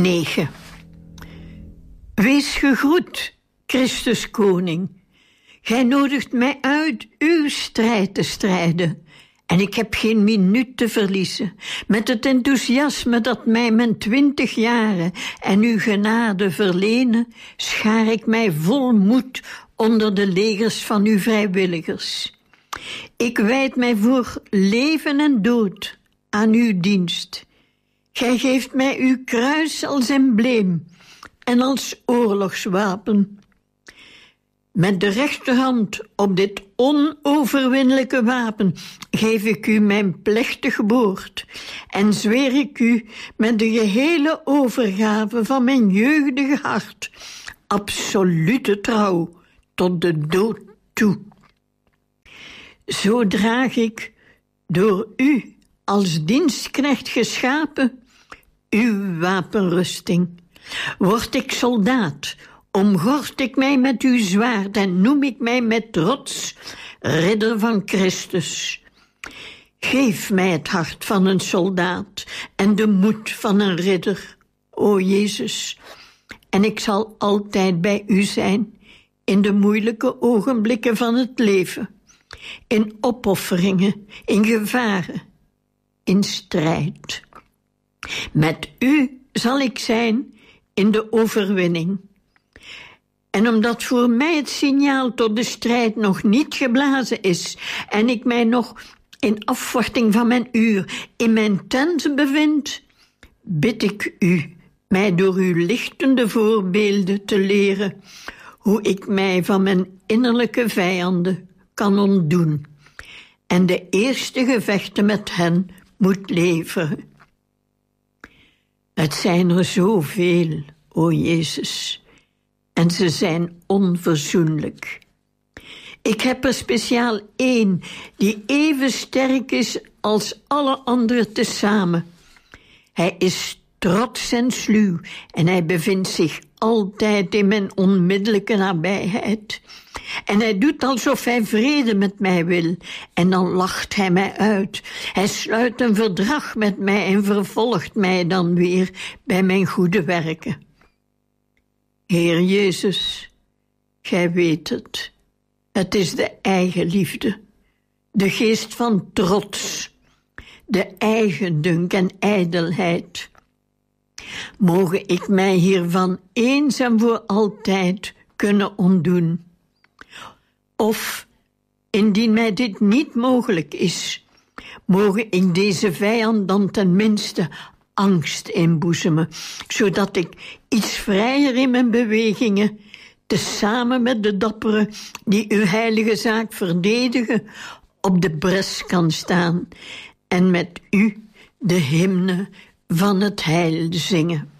9. Wees gegroet, Christus Koning. Gij nodigt mij uit uw strijd te strijden. En ik heb geen minuut te verliezen. Met het enthousiasme dat mij mijn 20 jaren en uw genade verlenen, schaar ik mij vol moed onder de legers van uw vrijwilligers. Ik wijd mij voor leven en dood aan uw dienst. Gij geeft mij uw kruis als embleem en als oorlogswapen. Met de rechterhand op dit onoverwinnelijke wapen geef ik u mijn plechtig woord en zweer ik u met de gehele overgave van mijn jeugdige hart absolute trouw tot de dood toe. Zo draag ik, door u als dienstknecht geschapen, uw wapenrusting. Word ik soldaat, omgord ik mij met uw zwaard en noem ik mij met trots ridder van Christus. Geef mij het hart van een soldaat en de moed van een ridder, o Jezus. En ik zal altijd bij u zijn in de moeilijke ogenblikken van het leven, in opofferingen, in gevaren, in strijd. Met u zal ik zijn in de overwinning. En omdat voor mij het signaal tot de strijd nog niet geblazen is en ik mij nog in afwachting van mijn uur in mijn tent bevind, bid ik u mij door uw lichtende voorbeelden te leren hoe ik mij van mijn innerlijke vijanden kan ontdoen en de eerste gevechten met hen moet leveren. Het zijn er zoveel, o Jezus, en ze zijn onverzoenlijk. Ik heb er speciaal één die even sterk is als alle anderen tezamen. Hij is trots en sluw en hij bevindt zich altijd in mijn onmiddellijke nabijheid. En hij doet alsof hij vrede met mij wil en dan lacht hij mij uit. Hij sluit een verdrag met mij en vervolgt mij dan weer bij mijn goede werken. Heer Jezus, gij weet het. Het is de eigenliefde, de geest van trots, de eigendunk en ijdelheid. Moge ik mij hiervan eens en voor altijd kunnen ontdoen. Of, indien mij dit niet mogelijk is, moge ik deze vijand dan tenminste angst inboezemen, zodat ik iets vrijer in mijn bewegingen, tezamen met de dapperen die uw heilige zaak verdedigen, op de bres kan staan en met u de hymne van het heil zingen.